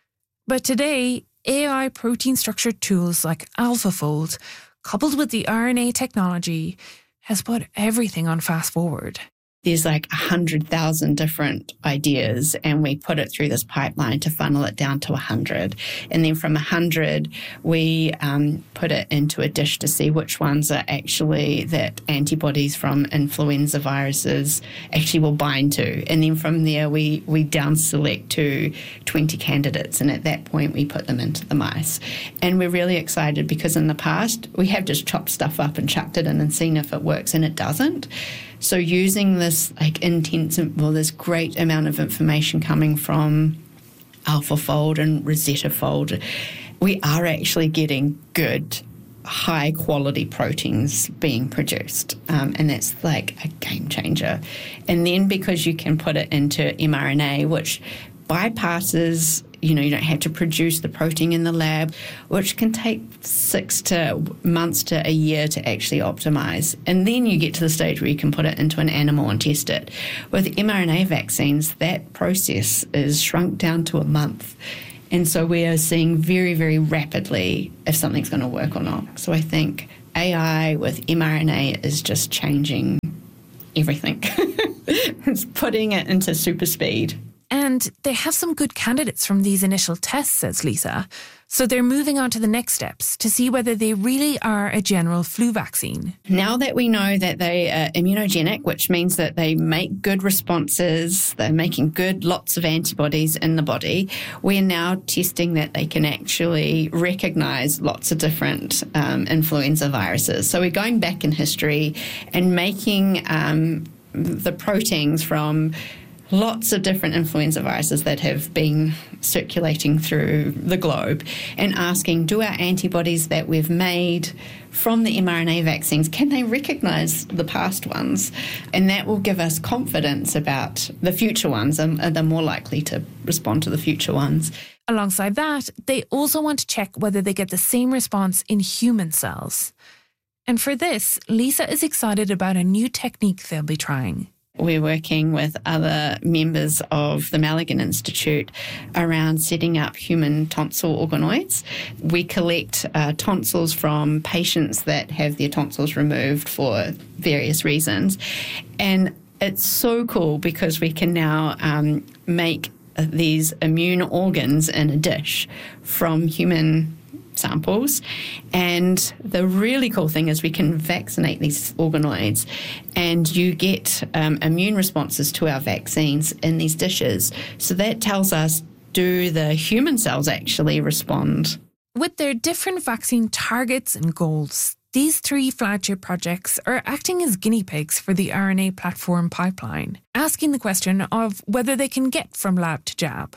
But today, A I protein structure tools like AlphaFold, coupled with the R N A technology, has put everything on fast forward. There's like one hundred thousand different ideas, and we put it through this pipeline to funnel it down to one hundred. And then from one hundred, we um, put it into a dish to see which ones are actually that antibodies from influenza viruses actually will bind to. And then from there, we, we down select to twenty candidates. And at that point, we put them into the mice. And we're really excited because in the past, we have just chopped stuff up and chucked it in and seen if it works, and it doesn't. So using this like intense, well, this great amount of information coming from AlphaFold and RosettaFold, we are actually getting good, high quality proteins being produced. Um, and that's like a game changer. And then because you can put it into mRNA, which bypasses you know, you don't have to produce the protein in the lab, which can take six to months to a year to actually optimize. And then you get to the stage where you can put it into an animal and test it. With mRNA vaccines, that process is shrunk down to a month. And so we are seeing very, very rapidly if something's going to work or not. So I think A I with mRNA is just changing everything. It's putting it into super speed. And they have some good candidates from these initial tests, says Lisa. So they're moving on to the next steps to see whether they really are a general flu vaccine. Now that we know that they are immunogenic, which means that they make good responses, they're making good lots of antibodies in the body, we're now testing that they can actually recognize lots of different um, influenza viruses. So we're going back in history and making um, the proteins from lots of different influenza viruses that have been circulating through the globe and asking, do our antibodies that we've made from the mRNA vaccines, can they recognise the past ones? And that will give us confidence about the future ones, and they're more likely to respond to the future ones. Alongside that, they also want to check whether they get the same response in human cells. And for this, Lisa is excited about a new technique they'll be trying. We're working with other members of the Malaghan Institute around setting up human tonsil organoids. We collect uh, tonsils from patients that have their tonsils removed for various reasons. And it's so cool because we can now um, make these immune organs in a dish from human samples. And the really cool thing is we can vaccinate these organoids and you get um, immune responses to our vaccines in these dishes. So that tells us, do the human cells actually respond? With their different vaccine targets and goals, these three flagship projects are acting as guinea pigs for the R N A platform pipeline, asking the question of whether they can get from lab to jab.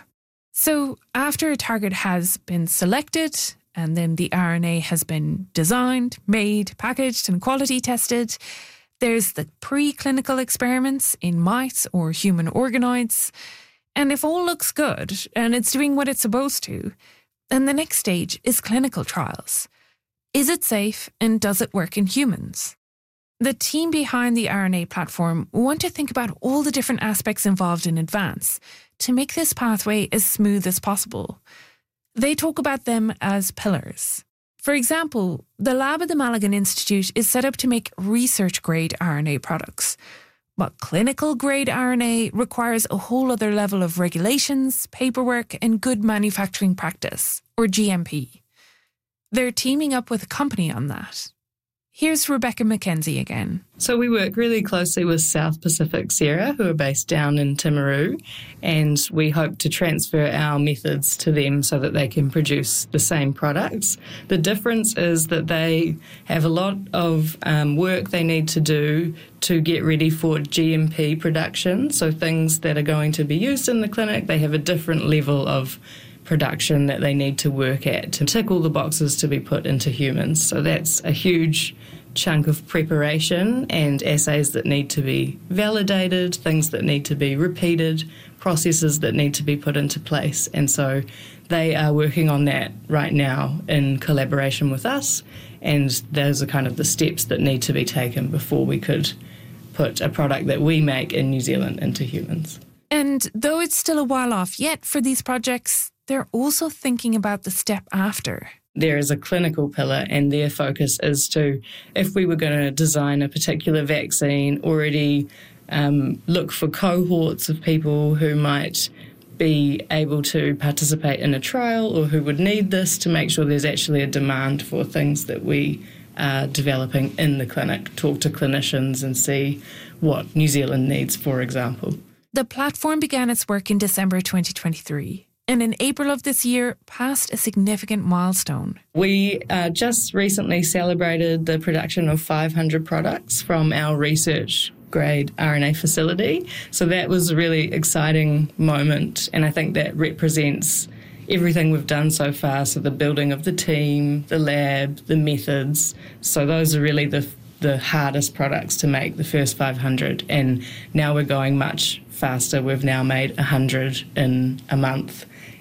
So after a target has been selected, and then the R N A has been designed, made, packaged, and quality tested, there's the preclinical experiments in mice or human organoids. And if all looks good and it's doing what it's supposed to, then the next stage is clinical trials. Is it safe and does it work in humans? The team behind the R N A platform want to think about all the different aspects involved in advance to make this pathway as smooth as possible. They talk about them as pillars. For example, the lab at the Malaghan Institute is set up to make research-grade R N A products, but clinical-grade R N A requires a whole other level of regulations, paperwork, and good manufacturing practice, or G M P. They're teaming up with a company on that. Here's Rebecca McKenzie again. So we work really closely with South Pacific Sierra, who are based down in Timaru, and we hope to transfer our methods to them so that they can produce the same products. The difference is that they have a lot of um, work they need to do to get ready for G M P production, so things that are going to be used in the clinic, they have a different level of production that they need to work at to tick all the boxes to be put into humans. So that's a huge chunk of preparation and assays that need to be validated, things that need to be repeated, processes that need to be put into place. And so they are working on that right now in collaboration with us, and those are kind of the steps that need to be taken before we could put a product that we make in New Zealand into humans. And though it's still a while off yet for these projects, they're also thinking about the step after. There is a clinical pillar, and their focus is to, if we were going to design a particular vaccine, already um, look for cohorts of people who might be able to participate in a trial or who would need this to make sure there's actually a demand for things that we are developing in the clinic. Talk to clinicians and see what New Zealand needs, for example. The platform began its work in December twenty twenty-three. And in April of this year, passed a significant milestone. We uh, just recently celebrated the production of five hundred products from our research-grade R N A facility. So that was a really exciting moment, and I think that represents everything we've done so far. So the building of the team, the lab, the methods. So those are really the the hardest products to make, the first five hundred. And now we're going much faster. We've now made one hundred in a month.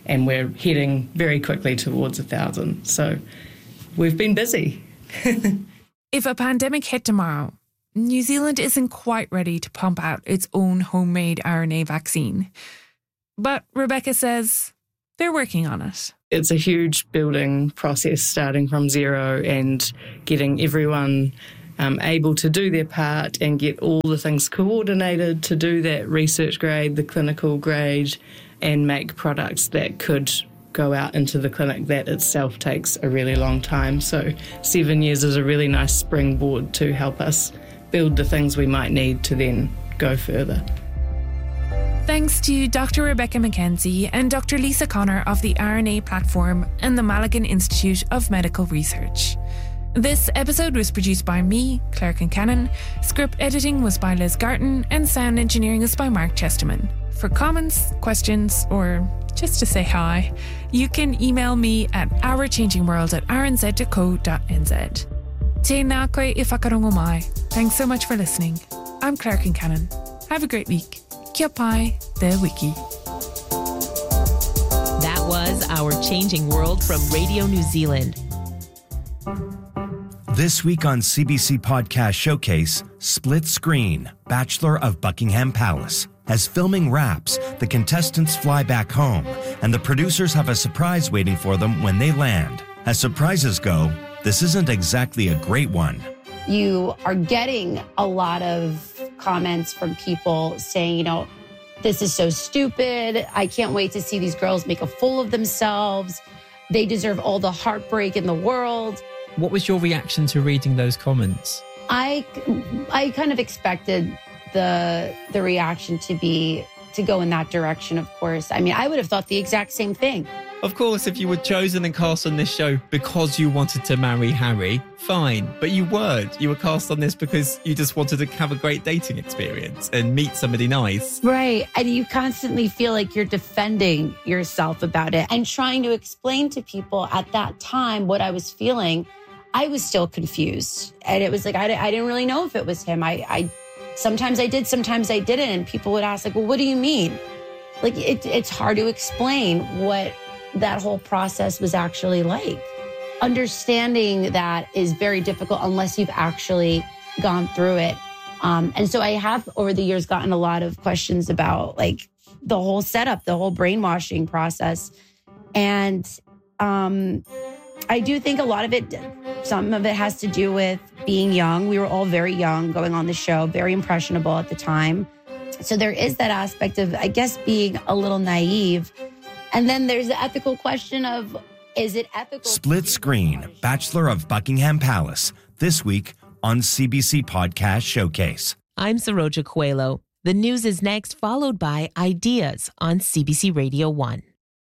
and we're heading very quickly towards a thousand. So we've been busy. If a pandemic hit tomorrow, New Zealand isn't quite ready to pump out its own homemade R N A vaccine. But Rebecca says they're working on it. It's a huge building process, starting from zero and getting everyone um, able to do their part and get all the things coordinated to do that research grade, the clinical grade, and make products that could go out into the clinic. That itself takes a really long time. So seven years is a really nice springboard to help us build the things we might need to then go further. Thanks to Doctor Rebecca McKenzie and Doctor Lisa Connor of the R N A Platform and the Malaghan Institute of Medical Research. This episode was produced by me, Claire Kincannon. Script editing was by Liz Garton, and sound engineering is by Mark Chesterman. For comments, questions, or just to say hi, you can email me at ourchangingworld at r n z dot co dot n z. Tēnā koe I whakarongo mai. Thanks so much for listening. I'm Claire Kincannon. Have a great week. Kia pai, te wiki. That was Our Changing World from Radio New Zealand. This week on C B C Podcast Showcase, Split Screen, Bachelor of Buckingham Palace. As filming wraps, the contestants fly back home, and the producers have a surprise waiting for them when they land. As surprises go, this isn't exactly a great one. You are getting a lot of comments from people saying, you know, this is so stupid. I can't wait to see these girls make a fool of themselves. They deserve all the heartbreak in the world. What was your reaction to reading those comments? I, I kind of expected the the reaction to be to go in that direction, of course. I mean, I would have thought the exact same thing. Of course, if you were chosen and cast on this show because you wanted to marry Harry, fine. But you weren't. You were cast on this because you just wanted to have a great dating experience and meet somebody nice. Right. And you constantly feel like you're defending yourself about it and trying to explain to people at that time what I was feeling. I was still confused. And it was like, I, I didn't really know if it was him. I, I sometimes I did, sometimes I didn't. And people would ask, like, well, what do you mean? Like, it, it's hard to explain what that whole process was actually like. Understanding that is very difficult unless you've actually gone through it. Um, and so I have, over the years, gotten a lot of questions about, like, the whole setup, the whole brainwashing process. And um, I do think a lot of it, some of it has to do with being young. We were all very young going on the show, very impressionable at the time. So there is that aspect of, I guess, being a little naive. And then there's the ethical question of, is it ethical? Split Screen, Bachelor of Buckingham Palace, this week on C B C Podcast Showcase. I'm Saroja Coelho. The news is next, followed by Ideas on C B C Radio one.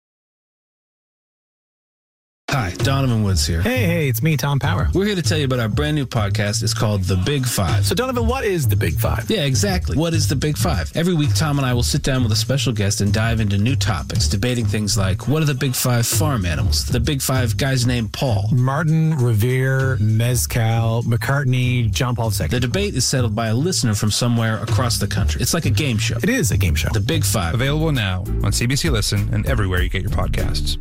Hi, Donovan Woods here. Hey, hey, it's me, Tom Power. We're here to tell you about our brand new podcast. It's called The Big Five. So, Donovan, what is The Big Five? Yeah, exactly. What is The Big Five? Every week, Tom and I will sit down with a special guest and dive into new topics, debating things like, what are the big five farm animals? The big five guys named Paul. Martin, Revere, Mezcal, McCartney, John Paul the Second. The debate is settled by a listener from somewhere across the country. It's like a game show. It is a game show. The Big Five. Available now on C B C Listen and everywhere you get your podcasts.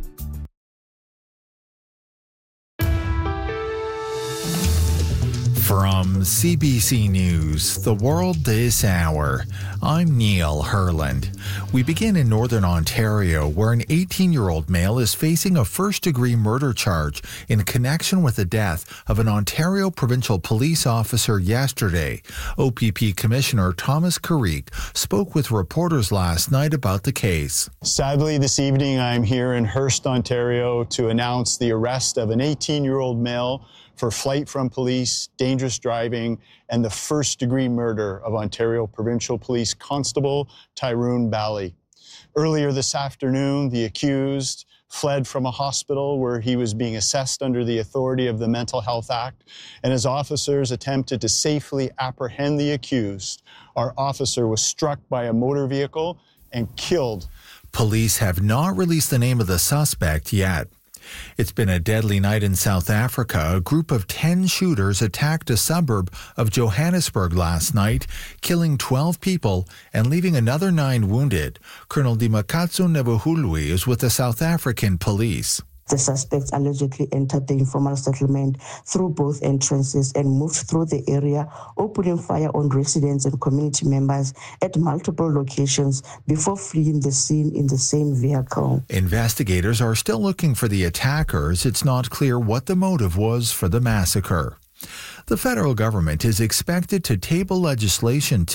From C B C News, The World This Hour, I'm Neil Herland. We begin in Northern Ontario, where an eighteen-year-old male is facing a first-degree murder charge in connection with the death of an Ontario provincial police officer yesterday. O P P Commissioner Thomas Carrick spoke with reporters last night about the case. Sadly, this evening I'm here in Hearst, Ontario, to announce the arrest of an eighteen-year-old male for flight from police, dangerous driving, and the first-degree murder of Ontario Provincial Police Constable Tyrone Bally. Earlier this afternoon, the accused fled from a hospital where he was being assessed under the authority of the Mental Health Act, and as officers attempted to safely apprehend the accused, our officer was struck by a motor vehicle and killed. Police have not released the name of the suspect yet. It's been a deadly night in South Africa. A group of ten shooters attacked a suburb of Johannesburg last night, killing twelve people and leaving another nine wounded. Colonel Dimakatso Nebuhulwi is with the South African police. The suspects allegedly entered the informal settlement through both entrances and moved through the area, opening fire on residents and community members at multiple locations before fleeing the scene in the same vehicle. Investigators are still looking for the attackers. It's not clear what the motive was for the massacre. The federal government is expected to table legislation